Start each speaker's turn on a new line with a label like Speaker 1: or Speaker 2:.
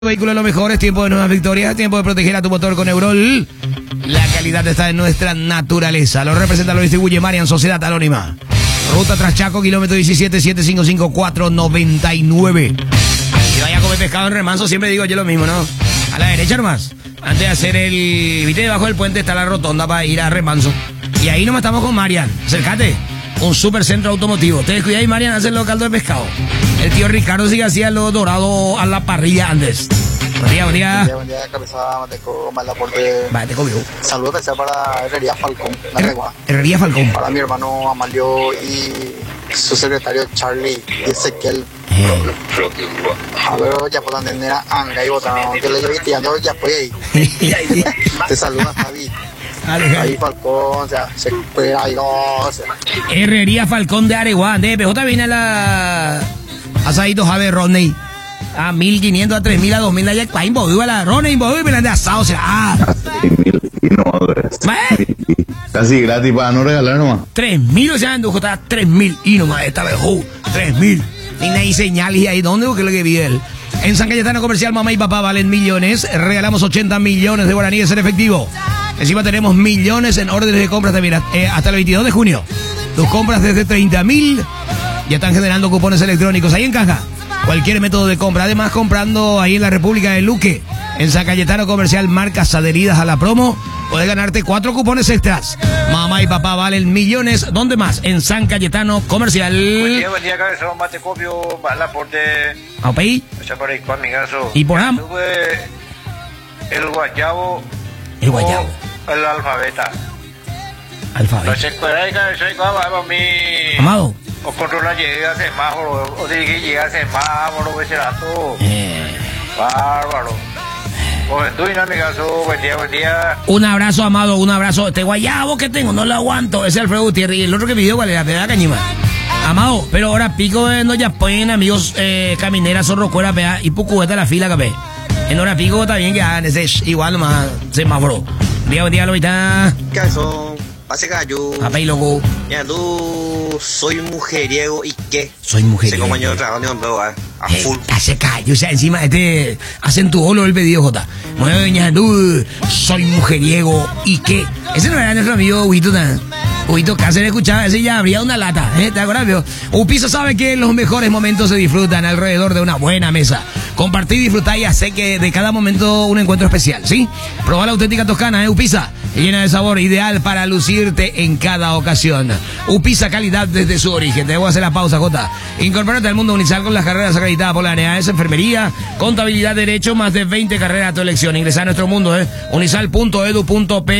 Speaker 1: Vehículo lo mejor, es tiempo de nuevas victorias, tiempo de proteger a tu motor con Eurol. La calidad está en nuestra naturaleza. Lo representa, lo distribuye Marian Sociedad Anónima. Ruta tras Chaco, kilómetro 17, 755-499. Si vaya a comer pescado en remanso, siempre digo yo lo mismo, ¿no? A la derecha nomás. Antes de hacer el... Viste, debajo del puente está la rotonda para ir a remanso. Y ahí nomás estamos con Marian. Acércate. Un super centro automotivo. Te descuidas y Marian hace los caldos de pescado. El tío Ricardo sigue hacía lo dorado a la parrilla antes. Buen día, buen día.
Speaker 2: Buen día, cabeza, Mateco, Malaporte.
Speaker 1: Mateco, vivo.
Speaker 2: Saludos especial para Herrería Falcón, la Regua.
Speaker 1: Herrería Falcón.
Speaker 2: Para mi hermano Amalio y su secretario Charlie y Ezequiel. A ver, ya puedan tener a Anga y botaron. Que le llevé tirando ya fue ahí. Te saluda, Javi. Ahí Falcón, o sea, se espera ahí, no sé.
Speaker 1: Herrería Falcón de Areguá. De PJ viene a la... Asadito Javier Rodney. A 1.500, a 3.000, a 2.000. Allá para Imbodu, a la Rodney Imbodu, me la de asado. O sea,
Speaker 3: a 6.000 y no, casi gratis para no regalar nomás.
Speaker 1: 3.000, o sea, en Dujo, 3.000 y nomás. Esta vez, 3.000. Y no hay señales. ¿Y ahí dónde? Porque lo que vi él. En San Cayetano Comercial, mamá y papá valen millones. Regalamos 80 millones de guaraníes en efectivo. Encima tenemos millones en órdenes de compras también hasta el 22 de junio. Tus compras desde 30.000 ya están generando cupones electrónicos ahí en caja. Cualquier método de compra. Además, comprando ahí en la República de Luque, en San Cayetano Comercial, marcas adheridas a la promo, puedes ganarte 4 cupones extras. Mamá y papá valen millones. ¿Dónde más? En San Cayetano Comercial.
Speaker 4: Buen día, cabezón, Matecopio, Malaporte.
Speaker 1: ¿Aupey? ¿Y por AM?
Speaker 4: El guayabo.
Speaker 1: El guayabo.
Speaker 4: O el alfabeta.
Speaker 1: Alfabeto. Amado.
Speaker 4: O controla llega a semáforo, o dirige llega a semáforo, becerato. Bárbaro. Juventud y amigazo, buen día.
Speaker 1: Un abrazo, Amado, un abrazo. Este guayabo que tengo, no lo aguanto. Ese es Alfredo Gutiérrez. Y el otro que pidió, ¿cuál era? Te da cañima. Amado, pero ahora pico no ya pueden, amigos, camineras, zorro, cuera, pea, y pucueta la fila, capé. En hora pico también que hagan ese igual nomás semáforo. Buen día, Lobita.
Speaker 2: Cabezón, pase gallo.
Speaker 1: Papá y loco.
Speaker 2: Mira, tú soy mujeriego y qué.
Speaker 1: Soy mujeriego.
Speaker 2: Se compañero de trabajo, a full.
Speaker 1: Hace callo, o sea, encima acentuó lo del pedido, Jota. Bueno, tú soy mujeriego y qué. Ese no era nuestro amigo Huito, Huito Cáceres escuchaba, ese ya abría una lata, ¿te acuerdas, vio? Upisa sabe que los mejores momentos se disfrutan alrededor de una buena mesa. Compartir, disfrutar y hacer que de cada momento un encuentro especial, ¿sí? Proba la auténtica toscana, Upisa, llena de sabor, ideal para lucirte en cada ocasión. Upisa, calidad desde su origen. Te voy a hacer la pausa, Jota. Incorpórate al mundo Unisal con las carreras acreditadas por la ANEAES, enfermería, contabilidad, derecho, más de 20 carreras a tu elección. Ingresa a nuestro mundo, unisal.edu.p